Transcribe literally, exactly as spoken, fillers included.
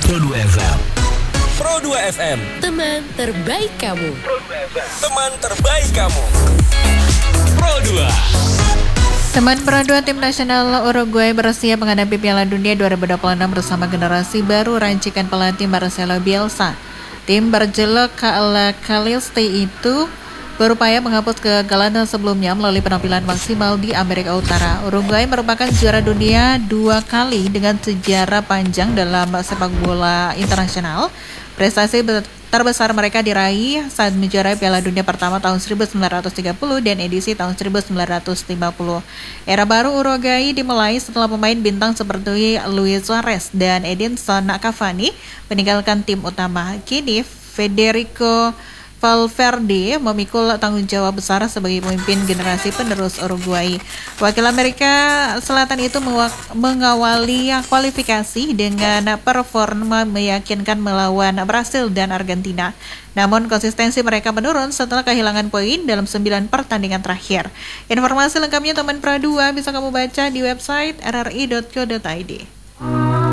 Pro dua F M. Pro dua F M. Teman terbaik kamu. Pro dua F M. Teman terbaik kamu. Pro dua. Teman Pro dua tim nasional Uruguay bersiap menghadapi Piala Dunia dua ribu dua puluh enam bersama generasi baru rancikan pelatih Marcelo Bielsa. Tim berjuluk La Caliste itu berupaya menghapus kegagalan sebelumnya melalui penampilan maksimal di Amerika Utara. Uruguay merupakan juara dunia dua kali dengan sejarah panjang dalam sepak bola internasional. Prestasi terbesar mereka diraih saat menjuarai Piala Dunia pertama tahun seribu sembilan ratus tiga puluh dan edisi tahun seribu sembilan ratus lima puluh. Era baru Uruguay dimulai setelah pemain bintang seperti Luis Suarez dan Edinson Cavani meninggalkan tim utama. Kini Federico Valverde memikul tanggung jawab besar sebagai pemimpin generasi penerus Uruguay. Wakil Amerika Selatan itu mengawali kualifikasi dengan performa meyakinkan melawan Brasil dan Argentina. Namun konsistensi mereka menurun setelah kehilangan poin dalam sembilan pertandingan terakhir. Informasi lengkapnya teman Pro dua bisa kamu baca di website r r i dot co dot i d.